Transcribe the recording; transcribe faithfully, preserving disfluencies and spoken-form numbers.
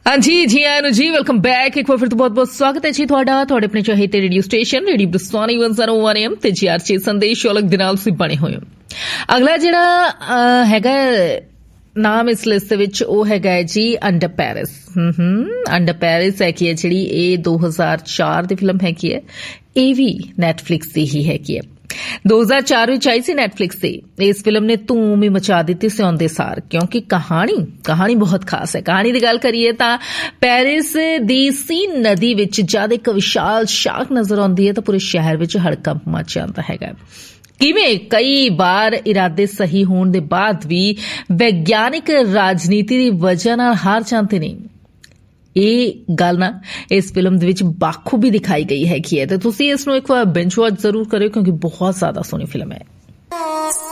हाँ जी जी आनु जी welcome back. एक बार फिर तो बहुत बहुत स्वागत है जी ਤੁਹਾਡਾ ਤੁਹਾਡੇ ਆਪਣੇ ਚਾਹੀਦੇ ਰੇਡੀਓ ਸਟੇਸ਼ਨ ਰੇਡੀਓ ਬਰਸਾਨੀ ਇੱਕ ਸੌ ਇੱਕ ਐਮ ਤੇ ਜੀਆਰਚੀ ਸੰਦੇਸ਼ ਅਲੱਗ ਦੇ ਨਾਲ ਤੁਸੀਂ ਬਣੇ ਹੋਏ ਹੋ। ਅਗਲਾ ਜਿਹੜਾ ਹੈਗਾ ਨਾਮ ਇਸ ਲਿਸਟ ਦੇ ਵਿੱਚ ਉਹ ਹੈਗਾ ਜੀ ਅੰਡਰ ਪੈਰਿਸ। ਹਮ ਅੰਡਰ ਪੈਰਿਸ ਹੈਗੀ ਹੈ ਜਿਹੜੀ ਇਹ ਦੋ ਹਜ਼ਾਰ ਚਾਰ ਦੀ ਫਿਲਮ ਹੈਗੀ ਹੈ। ਇਹ ਵੀ ਨੈਟਫਲਿਕਸ ਦੀ ਹੀ ਹੈਗੀ ਹੈ। ਦੋ ਹਜ਼ਾਰ ਚਾਰ ਵਿੱਚ ਆਈ ਸੀ ਨੈਟਫਲਿਕਸ ਤੇ। ਇਸ ਫਿਲਮ ਨੇ ਧੂਮ ਹੀ ਮਚਾ ਦਿੱਤੀ ਸੀ ਆਉਂਦੇ ਸਾਰ, ਕਿਉਂਕਿ ਕਹਾਣੀ ਕਹਾਣੀ ਬਹੁਤ ਖਾਸ ਹੈ। ਕਹਾਣੀ ਦੀ ਗੱਲ ਕਰੀਏ ਤਾਂ ਪੈਰਿਸ ਦੀ ਸੀਨ ਨਦੀ ਵਿੱਚ ਜਦ ਇੱਕ ਵਿਸ਼ਾਲ ਸ਼ਾਰਕ ਨਜ਼ਰ ਆਉਂਦੀ ਹੈ ਤਾਂ ਪੂਰੇ ਸ਼ਹਿਰ ਵਿੱਚ ਹੜਕੰਪ ਮਚ ਜਾਂਦਾ ਹੈਗਾ। ਕਿਵੇਂ ਕਈ ਵਾਰ ਇਰਾਦੇ ਸਹੀ ਹੋਣ ਦੇ ਬਾਅਦ ਵੀ ਵਿਗਿਆਨਿਕ ਰਾਜਨੀਤੀ ਦੀ ਵਜ੍ਹਾ ਨਾਲ ਹਾਰ ਜਾਂਦੇ ਨੇ। ਇਹ ਗੱਲ ਨਾ ਇਸ ਫਿਲਮ ਦੇ ਵਿੱਚ ਬਾਖੂਬੀ ਦਿਖਾਈ ਗਈ ਹੈਗੀ ਹੈ ਤੇ ਤੁਸੀਂ ਇਸ ਨੂੰ ਇੱਕ ਵਾਰ ਬਿੰਜ ਵਾਚ ਜ਼ਰੂਰ ਕਰਿਓ, ਕਿਉਂਕਿ ਬਹੁਤ ਜ਼ਿਆਦਾ ਸੋਹਣੀ ਫਿਲਮ ਹੈ।